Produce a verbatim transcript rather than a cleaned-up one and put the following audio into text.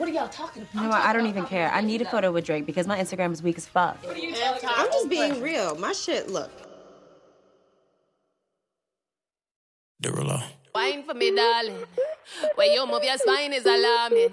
What are y'all talking about? You know what? I don't even care. I need a photo with Drake because my Instagram is weak as fuck. What are you talking about? I'm just being real. My shit, look. Derulo. Wine for me, darling. Where you move your spine is alarming.